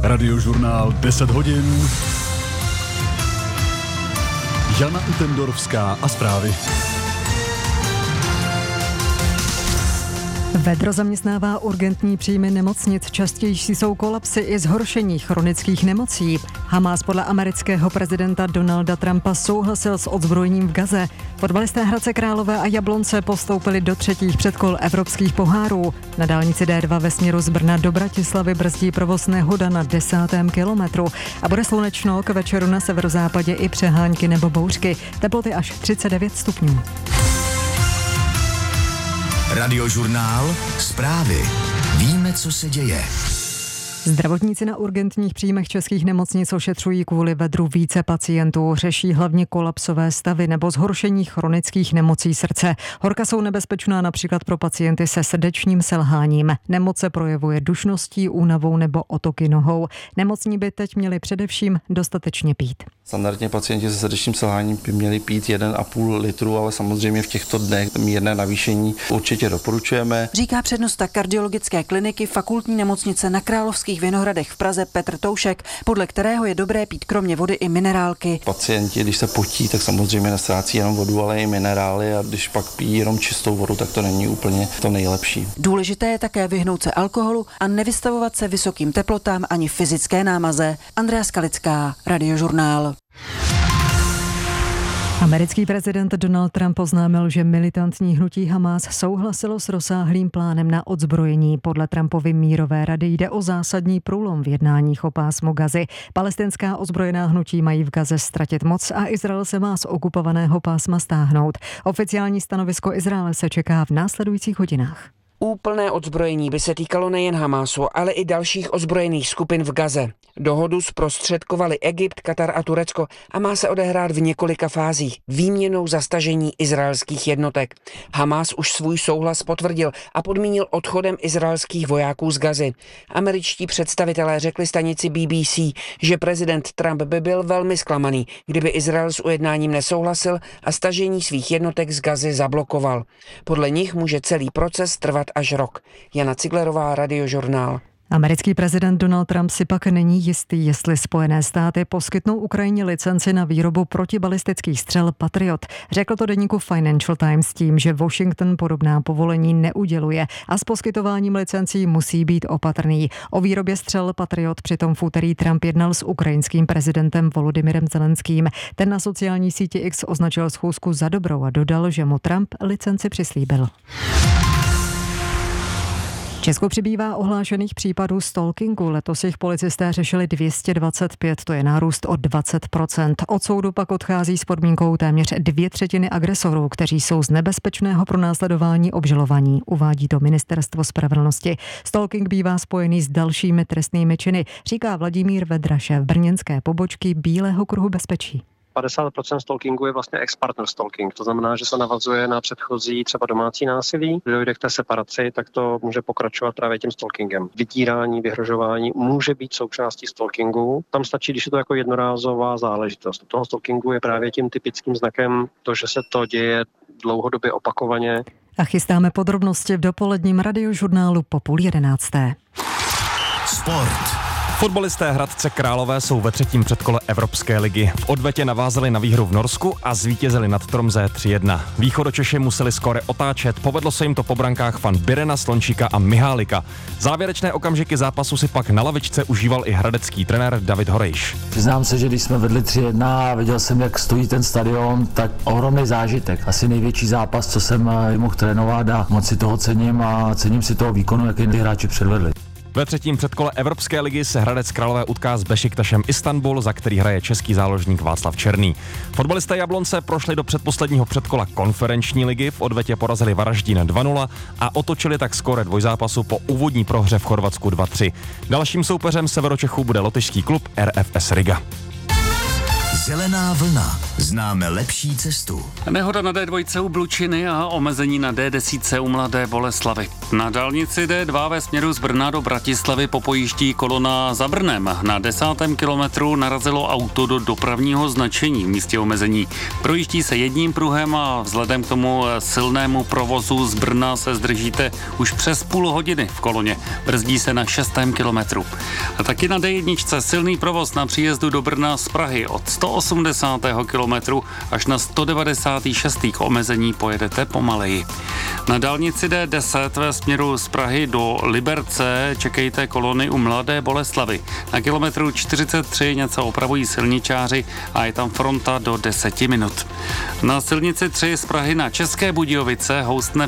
Radiožurnál 10 hodin. Jana Utendorfská a zprávy. Vedro zaměstnává urgentní příjmy nemocnic, častější jsou kolapsy i zhoršení chronických nemocí. Hamás podle amerického prezidenta Donalda Trumpa souhlasil s odzbrojením v Gaze. Fotbalisté Hradce Králové a Jablonce postoupili do třetích předkol evropských pohárů. Na dálnici D2 ve směru z Brna do Bratislavy brzdí provoz nehoda na 10. kilometru. A bude slunečno, k večeru na severozápadě i přehánky nebo bouřky. Teploty až 39 stupňů. Radiožurnál, zprávy. Víme, co se děje. Zdravotníci na urgentních příjmech českých nemocnic ošetřují kvůli vedru více pacientů. Řeší hlavně kolapsové stavy nebo zhoršení chronických nemocí srdce. Horka jsou nebezpečná například pro pacienty se srdečním selháním. Nemoc se projevuje dušností, únavou nebo otoky nohou. Nemocní by teď měli především dostatečně pít. Standardně pacienti se srdečním selháním by měli pít 1,5 litru, ale samozřejmě v těchto dnech mírné navýšení určitě doporučujeme. Říká přednosta kardiologické kliniky Fakultní nemocnice na Královských Vinohradech v Praze Petr Toušek, podle kterého je dobré pít kromě vody i minerálky. Pacienti, když se potí, tak samozřejmě neztrácí jenom vodu, ale i minerály, a když pak pijí jenom čistou vodu, tak to není úplně to nejlepší. Důležité je také vyhnout se alkoholu a nevystavovat se vysokým teplotám ani fyzické námaze. Andrea Skalická, Radiožurnál. Americký prezident Donald Trump oznámil, že militantní hnutí Hamás souhlasilo s rozsáhlým plánem na odzbrojení. Podle Trumpovy mírové rady jde o zásadní průlom v jednáních o pásmu Gazy. Palestinská ozbrojená hnutí mají v Gaze ztratit moc a Izrael se má z okupovaného pásma stáhnout. Oficiální stanovisko Izraele se čeká v následujících hodinách. Úplné odzbrojení by se týkalo nejen Hamásu, ale i dalších ozbrojených skupin v Gaze. Dohodu zprostředkovali Egypt, Katar a Turecko a má se odehrát v několika fázích výměnou za stažení izraelských jednotek. Hamás už svůj souhlas potvrdil a podmínil odchodem izraelských vojáků z Gazy. Američtí představitelé řekli stanici BBC, že prezident Trump by byl velmi zklamaný, kdyby Izrael s ujednáním nesouhlasil a stažení svých jednotek z Gazy zablokoval. Podle nich může celý proces trvat až rok. Jana Ciglerová, Radiožurnál. Americký prezident Donald Trump si pak není jistý, jestli Spojené státy poskytnou Ukrajině licenci na výrobu protibalistických střel Patriot. Řekl to deníku Financial Times tím, že Washington podobná povolení neuděluje a s poskytováním licencí musí být opatrný. O výrobě střel Patriot přitom v úterý Trump jednal s ukrajinským prezidentem Volodymyrem Zelenským. Ten na sociální síti X označil schůzku za dobrou a dodal, že mu Trump licenci přislíbil. V Česku přibývá ohlášených případů stalkingu. Letos jich policisté řešili 225, to je nárůst o 20%. Od soudu pak odchází s podmínkou téměř 2/3 agresorů, kteří jsou z nebezpečného pronásledování obžalovaní, uvádí to Ministerstvo spravedlnosti. Stalking bývá spojený s dalšími trestnými činy, říká Vladimír Vedra, šéf brněnské pobočky Bílého kruhu bezpečí. 50% stalkingu je vlastně ex-partner stalking, to znamená, že se navazuje na předchozí třeba domácí násilí. Když dojde k té separaci, tak to může pokračovat právě tím stalkingem. Vydírání, vyhrožování může být součástí stalkingu. Tam stačí, když je to jako jednorázová záležitost. U toho stalkingu je právě tím typickým znakem to, že se to děje dlouhodobě opakovaně. A chystáme podrobnosti v dopoledním Radiožurnálu po 10:30. Sport. Fotbalisté Hradce Králové jsou ve třetím předkole Evropské ligy. V odvetě navázali na výhru v Norsku a zvítězili nad Tromsø 3-1. Východočeši museli skóre otáčet, povedlo se jim to po brankách Van Birena, Slončíka a Mihálika. Závěrečné okamžiky zápasu si pak na lavičce užíval i hradecký trenér David Horejš. Přiznám se, že když jsme vedli 3-1 a viděl jsem, jak stojí ten stadion, tak ohromný zážitek. Asi největší zápas, co jsem mohl trénovat, a moc si toho cením a cením si toho výkonu, jaký ty hráči předvedli. Ve třetím předkole Evropské ligy se Hradec Králové utká s Bešiktašem Istanbul, za který hraje český záložník Václav Černý. Fotbalisté Jablonce prošli do předposledního předkola konferenční ligy, v odvetě porazili Varaždín 2-0 a otočili tak skóre dvojzápasu po úvodní prohře v Chorvatsku 2-3. Dalším soupeřem Severočechů bude lotyšský klub RFS Riga. Zelená vlna. Známe lepší cestu. Nehoda na D2 u Blučiny a omezení na D10 u Mladé Boleslavi. Na dálnici D2 ve směru z Brna do Bratislavy popojíždí kolona za Brnem. Na 10. kilometru narazilo auto do dopravního značení v místě omezení. Projíždí se jedním pruhem a vzhledem k tomu silnému provozu z Brna se zdržíte už přes půl hodiny v koloně. Brzdí se na 6. kilometru. A taky na D1 silný provoz na příjezdu do Brna z Prahy od 180. kilometru až na 196. k omezení pojedete pomaleji. Na dálnici D10 ve směru z Prahy do Liberce čekejte kolony u Mladé Boleslavy. Na kilometru 43 něco opravují silničáři a je tam fronta do 10 minut. Na silnici 3 z Prahy na České Budějovice houstne